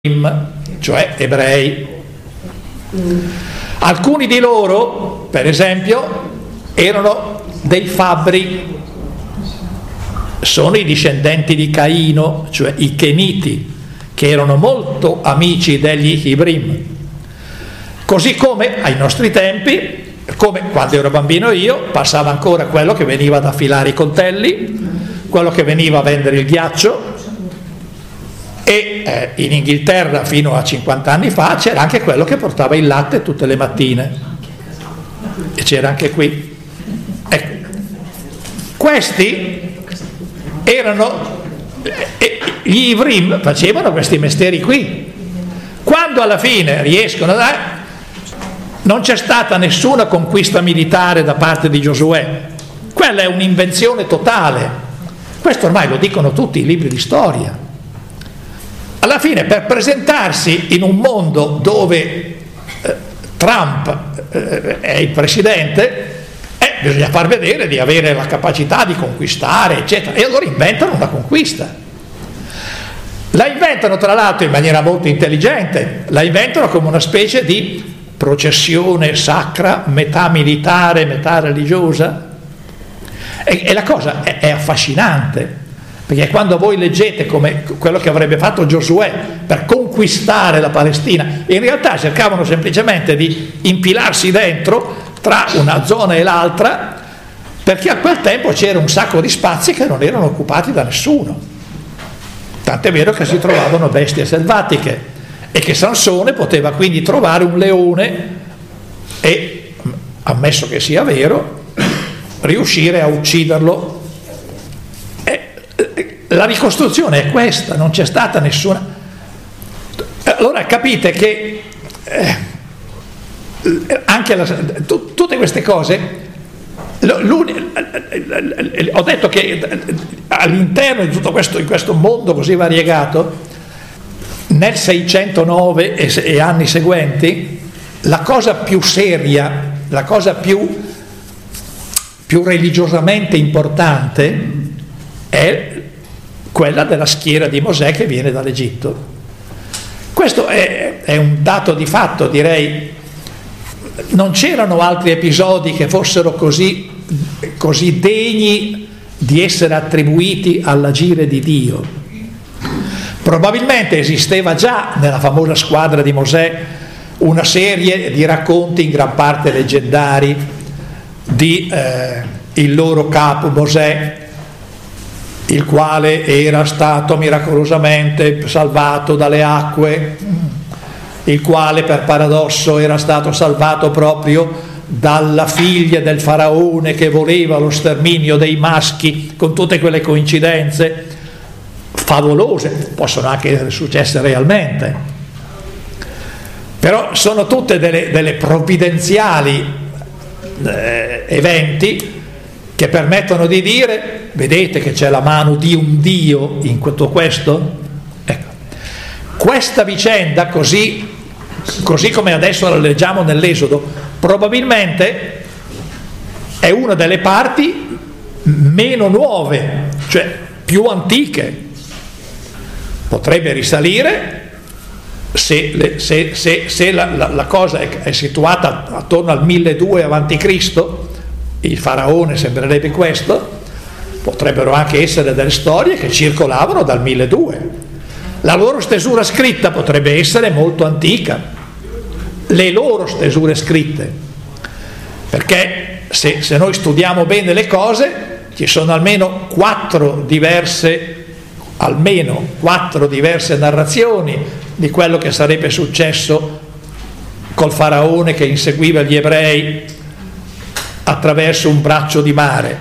cioè ebrei. Alcuni di loro, per esempio, erano dei fabbri, sono i discendenti di Caino, cioè i Keniti, che erano molto amici degli Ibrim. Così come ai nostri tempi, come quando ero bambino io, passava ancora quello che veniva ad affilare i coltelli, quello che veniva a vendere il ghiaccio, e in Inghilterra fino a 50 anni fa c'era anche quello che portava il latte tutte le mattine, e c'era anche qui. Ecco, questi erano, gli Ivrim facevano questi mestieri qui. Quando alla fine riescono a... Non c'è stata nessuna conquista militare da parte di Giosuè, quella è un'invenzione totale, questo ormai lo dicono tutti i libri di storia. Alla fine, per presentarsi in un mondo dove Trump è il presidente, bisogna far vedere di avere la capacità di conquistare, eccetera, e allora inventano una conquista. La inventano tra l'altro in maniera molto intelligente, la inventano come una specie di processione sacra, metà militare, metà religiosa, e la cosa è affascinante, perché quando voi leggete come quello che avrebbe fatto Giosuè per conquistare la Palestina, in realtà cercavano semplicemente di infilarsi dentro tra una zona e l'altra, perché a quel tempo c'era un sacco di spazi che non erano occupati da nessuno, tant'è vero che si trovavano bestie selvatiche, e che Sansone poteva quindi trovare un leone e, ammesso che sia vero, riuscire a ucciderlo. La ricostruzione è questa, non c'è stata nessuna. Allora capite che anche tutte queste cose, ho detto che all'interno di tutto questo, in questo mondo così variegato, nel 609 e anni seguenti, la cosa più seria, la cosa più religiosamente importante è quella della schiera di Mosè che viene dall'Egitto. Questo è un dato di fatto, direi. Non c'erano altri episodi che fossero così degni di essere attribuiti all'agire di Dio. Probabilmente esisteva già nella famosa squadra di Mosè una serie di racconti in gran parte leggendari di il loro capo Mosè, il quale era stato miracolosamente salvato dalle acque, il quale per paradosso era stato salvato proprio dalla figlia del faraone che voleva lo sterminio dei maschi, con tutte quelle coincidenze favolose, possono anche essere successe realmente, però sono tutte delle provvidenziali eventi che permettono di dire: vedete che c'è la mano di un Dio in tutto questo? Ecco, questa vicenda così come adesso la leggiamo nell'Esodo, probabilmente è una delle parti meno nuove, cioè più antiche. Potrebbe risalire, se la cosa è situata attorno al 1200 a.C., il faraone sembrerebbe questo, potrebbero anche essere delle storie che circolavano dal 1200. La loro stesura scritta potrebbe essere molto antica, le loro stesure scritte, perché se noi studiamo bene le cose, ci sono almeno quattro diverse narrazioni di quello che sarebbe successo col faraone che inseguiva gli ebrei attraverso un braccio di mare.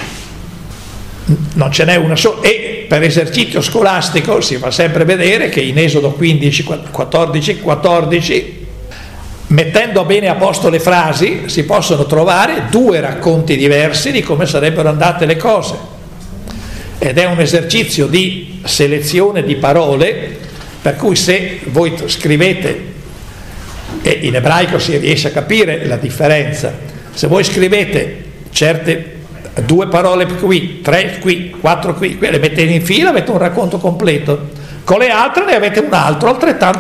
Non ce n'è una sola, e per esercizio scolastico si fa sempre vedere che in Esodo 15, 14, mettendo bene a posto le frasi, si possono trovare due racconti diversi di come sarebbero andate le cose, ed è un esercizio di selezione di parole, per cui se voi scrivete, e in ebraico si riesce a capire la differenza, se voi scrivete certe due parole qui, tre qui, quattro qui, le mettete in fila, avete un racconto completo. con le altre ne avete un altro altrettanto